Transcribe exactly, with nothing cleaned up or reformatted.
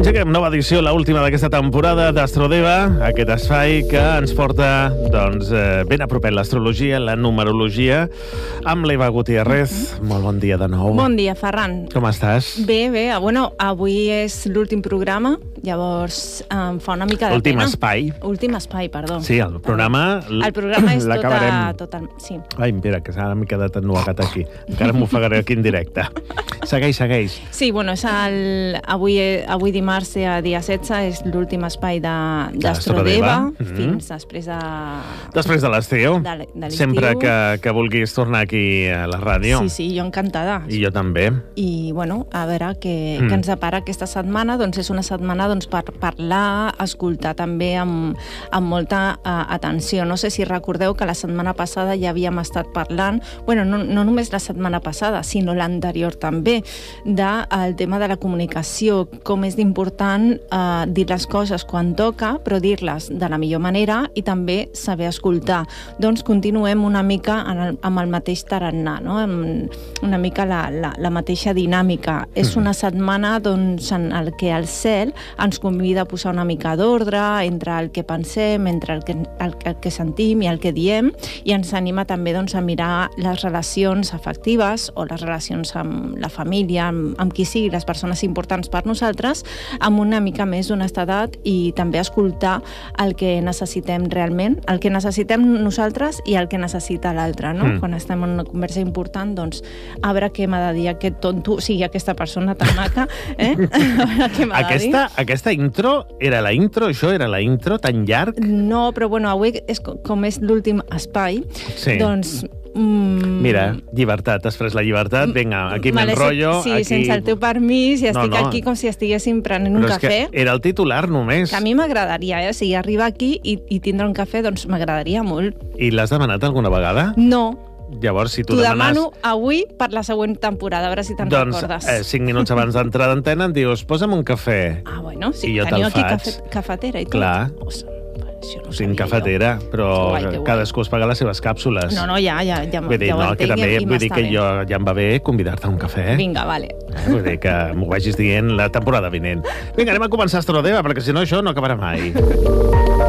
Engeguem nova edició, l'última d'aquesta temporada d'Astrodeva, aquest espai que ens porta doncs, eh, ben a propet l'astrologia, la numerologia, amb l'Eva Gutiérrez. Mm-hmm. Molt bon dia de nou. Bon dia, Ferran. Com estàs? Bé, bé. Bueno, avui és l'últim programa, llavors em fa una mica de Últim pena. espai. Últim espai, perdó. Sí, el programa... El programa és tot, a, l'acabarem. tot el... Sí. Ai, mira, que ara m'he quedat ennuegat aquí. Encara m'ofegaré aquí en directe. Segueix, segueix. Sí, bueno, és el... avui, avui dimarts, dia setze, és l'últim espai de- d'Astrodeva, Mm-hmm. fins després de... Després de l'estiu. De l- de l'estiu. Sempre que, que vulguis tornar aquí a la ràdio. Sí, sí, jo encantada. I jo també. I, bueno, a veure què, Mm. què ens depara aquesta setmana. Doncs és una setmana doncs, per parlar, escoltar també amb, amb molta uh, atenció. No sé si recordeu que la setmana passada ja havíem estat parlant, bueno, no, no només la setmana passada, sinó l'anterior també, del tema de la comunicació, com és important uh, dir les coses quan toca, però dir-les de la millor manera i també saber escoltar. Doncs continuem una mica en el, amb el mateix tarannà, no? Amb una mica la, la, la mateixa dinàmica. Mm. És una setmana doncs, en el que el cel ens convida a posar una mica d'ordre entre el que pensem, entre el que, el, el que sentim i el que diem, i ens anima també doncs, a mirar les relacions afectives o les relacions amb la família, amb, amb qui sigui, les persones importants per nosaltres, amb una mica més d'honestedat i també escoltar el que necessitem realment, el que necessitem nosaltres i el que necessita l'altre, no? Mm. Quan estem en una conversa important, doncs, a veure què m'ha de dir aquest tonto, o sigui, aquesta persona tan maca, eh? A veure què m'ha de dir. Aquesta, aquesta intro, era la intro, això era la intro tan llarg? No, però bueno, avui és, com és l'últim espai, Sí. doncs... Mm, Mira, llibertat, has pres la llibertat, vinga, aquí me l'he m'enrotllo. set- Sí, aquí... sense el teu permís, i No, estic no. aquí com si estiguéssim prenent un Però és cafè. que era el titular només. Que a mi m'agradaria, eh? O sigui, arribar aquí i, i tindre un cafè, doncs m'agradaria molt. I l'has demanat alguna vegada? No, Llavors, si tu t'ho demanes... demano avui per la següent temporada, a veure si te'n Doncs recordes. eh, cinc minuts abans d'entrar d'antena em dius, posa'm un cafè. Ah, bueno, sí, I jo teniu te'l aquí faig. cafè, cafetera i tot. Clar. Ostres, això no ho Tinc sabia cafetera, jo. però Que guai, que guai. cadascú es paga les seves càpsules. No, no, ja, ja, ja, Vull dir, ja ho no, que entenc també, i vull dir m'està que bé. jo ja em va bé convidar-te a un cafè. Vinga, vale. Vull dir que m'ho vagis dient la temporada vinent. Vinga, anem a començar Astrodeva, perquè si no això no acabarà mai.